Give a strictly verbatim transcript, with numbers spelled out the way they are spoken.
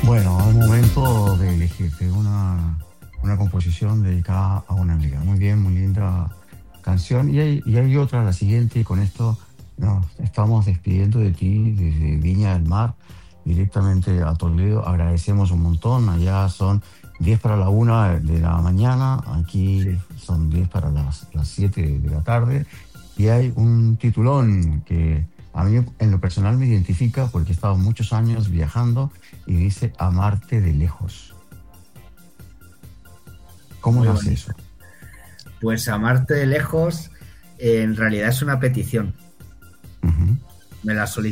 Bueno, es momento de elegirte una, una composición dedicada a una amiga. Muy bien, muy linda canción. Y hay, y hay otra, la siguiente, y con esto nos estamos despidiendo de ti desde Viña del Mar, directamente a Toledo. Agradecemos un montón. Allá son diez para la una de la mañana, aquí Sí. son diez para las, las siete de la tarde. Y hay un titulón que a mí en lo personal me identifica porque he estado muchos años viajando y dice amarte de lejos. ¿Cómo Muy nace bonito. eso? Pues amarte de lejos, eh, en realidad es una petición. Ujú. Me la